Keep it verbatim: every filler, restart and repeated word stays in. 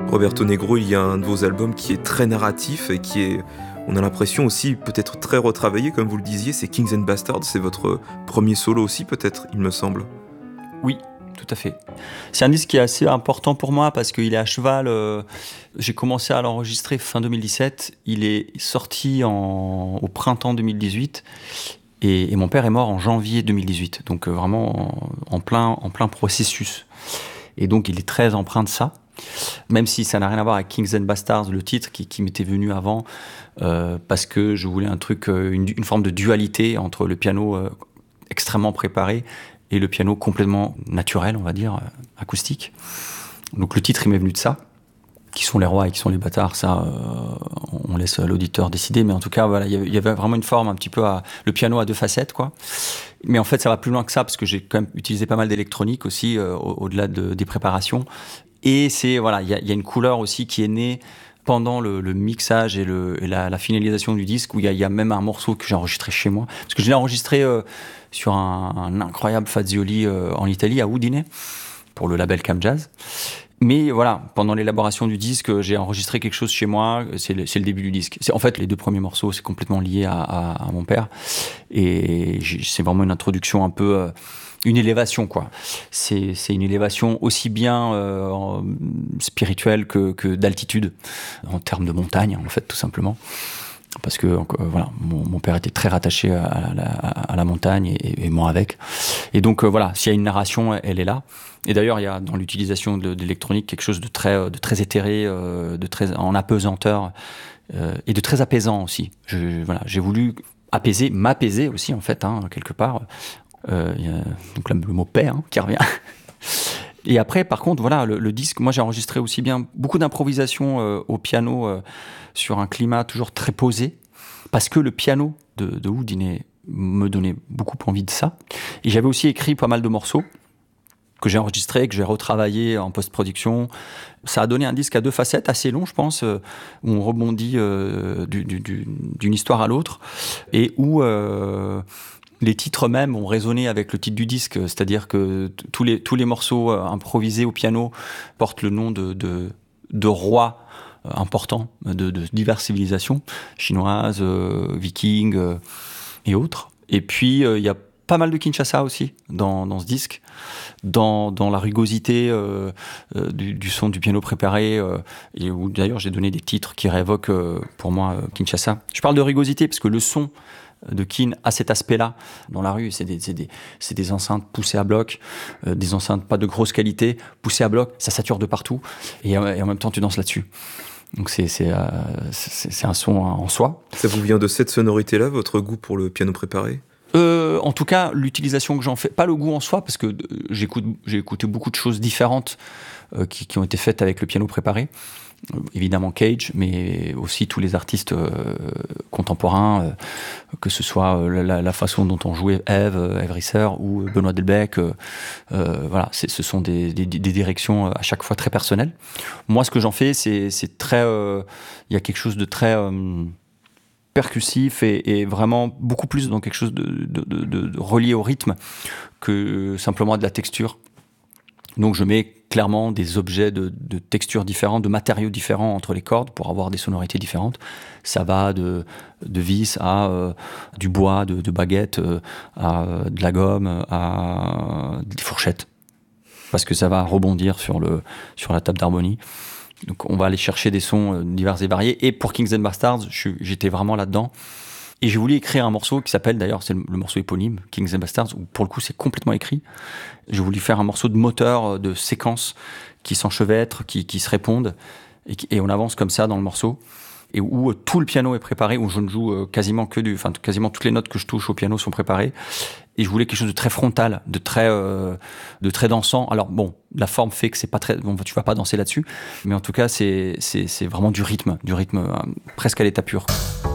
Roberto Negro, il y a un de vos albums qui est très narratif et qui est, on a l'impression aussi, peut-être très retravaillé, comme vous le disiez, c'est Kings and Bastards, c'est votre premier solo aussi peut-être, il me semble. Oui, tout à fait. C'est un disque qui est assez important pour moi parce qu'il est à cheval. Euh, j'ai commencé à l'enregistrer fin deux mille dix-sept, il est sorti en, au printemps deux mille dix-huit et, et mon père est mort en janvier deux mille dix-huit, donc euh, vraiment en, en, plein, en plein processus. Et donc il est très empreint de ça. Même si ça n'a rien à voir avec Kings and Bastards, le titre qui, qui m'était venu avant, euh, parce que je voulais un truc, une, une forme de dualité entre le piano euh, extrêmement préparé et le piano complètement naturel, on va dire, euh, acoustique. Donc le titre, il m'est venu de ça. Qui sont les rois et qui sont les bâtards, ça, euh, on laisse l'auditeur décider. Mais en tout cas, voilà, il y avait vraiment une forme un petit peu à... Le piano à deux facettes, quoi. Mais en fait, ça va plus loin que ça, parce que j'ai quand même utilisé pas mal d'électronique aussi, euh, au-delà de, des préparations. Et c'est, voilà, il y, y a une couleur aussi qui est née pendant le, le mixage et, le, et la, la finalisation du disque, où il y, y a même un morceau que j'ai enregistré chez moi. Parce que je l'ai enregistré euh, sur un, un incroyable Fazioli euh, en Italie, à Udine, pour le label Cam Jazz. Mais voilà, pendant l'élaboration du disque, j'ai enregistré quelque chose chez moi, c'est le, c'est le début du disque. C'est, en fait, les deux premiers morceaux, c'est complètement lié à, à, à mon père. Et c'est vraiment une introduction un peu... Euh, une élévation, quoi. C'est, c'est une élévation aussi bien euh, spirituelle que, que d'altitude, en termes de montagne, en fait, tout simplement. Parce que euh, voilà, mon, mon père était très rattaché à la, à la montagne et, et moi avec. Et donc euh, voilà, s'il y a une narration, elle est là. Et d'ailleurs, il y a dans l'utilisation de, de l'électronique quelque chose de très, de très éthéré, euh, de très en apesanteur euh, et de très apaisant aussi. Je, voilà, j'ai voulu apaiser, m'apaiser aussi en fait, hein, quelque part. Euh, y a, donc là, le mot paix hein, qui revient. Et après, par contre, voilà, le, le disque, moi j'ai enregistré aussi bien beaucoup d'improvisation euh, au piano euh, sur un climat toujours très posé, parce que le piano de, de Udine me donnait beaucoup envie de ça. Et j'avais aussi écrit pas mal de morceaux que j'ai enregistrés, que j'ai retravaillé en post-production. Ça a donné un disque à deux facettes, assez long, je pense, euh, où on rebondit euh, du, du, du, d'une histoire à l'autre, et où... Euh, les titres même ont résonné avec le titre du disque, c'est-à-dire que t- tous les, tous les morceaux euh, improvisés au piano portent le nom de, de, de rois euh, importants de, de diverses civilisations, chinoises, euh, vikings euh, et autres. Et puis, il euh, y a pas mal de Kinshasa aussi dans, dans ce disque, dans, dans la rugosité euh, euh, du, du son du piano préparé, euh, et où d'ailleurs j'ai donné des titres qui réévoquent euh, pour moi euh, Kinshasa. Je parle de rugosité parce que le son de Kin a cet aspect-là dans la rue. C'est des, c'est des, c'est des enceintes poussées à bloc, euh, des enceintes pas de grosse qualité, poussées à bloc, ça sature de partout, et, et en même temps tu danses là-dessus. Donc c'est, c'est, euh, c'est, c'est un son en soi. Ça vous vient de cette sonorité-là, votre goût pour le piano préparé ? Euh, en tout cas, l'utilisation que j'en fais, pas le goût en soi, parce que euh, j'écoute, j'ai écouté beaucoup de choses différentes euh, qui, qui ont été faites avec le piano préparé. Euh, évidemment Cage, mais aussi tous les artistes euh, contemporains, euh, que ce soit euh, la, la façon dont on jouait Eve, euh, Eve Risser ou Benoît Delbecq. Euh, euh, voilà, c'est, ce sont des, des, des directions à chaque fois très personnelles. Moi, ce que j'en fais, c'est, c'est très... Il euh, y a quelque chose de très... Euh, percussif et, et vraiment beaucoup plus dans quelque chose de, de, de, de relié au rythme que simplement de la texture. Donc je mets clairement des objets de, de textures différentes, de matériaux différents entre les cordes pour avoir des sonorités différentes. Ça va de, de vis à euh, du bois, de, de baguettes, euh, à de la gomme, à des fourchettes. Parce que ça va rebondir sur, le, sur la table d'harmonie. Donc on va aller chercher des sons divers et variés. Et pour Kings and Bastards, je, j'étais vraiment là-dedans. Et j'ai voulu écrire un morceau qui s'appelle, d'ailleurs, c'est le, le morceau éponyme, Kings and Bastards, où pour le coup c'est complètement écrit. J'ai voulu faire un morceau de moteur, de séquences qui s'enchevêtrent, qui, qui se répondent. Et, qui, et on avance comme ça dans le morceau. Et où euh, tout le piano est préparé, où je ne joue euh, quasiment que du... Enfin, quasiment toutes les notes que je touche au piano sont préparées. Et je voulais quelque chose de très frontal, de très, euh, de très dansant. Alors bon, la forme fait que c'est pas très, bon, tu vas pas danser là-dessus, mais en tout cas c'est, c'est, c'est vraiment du rythme, du rythme euh, presque à l'état pur.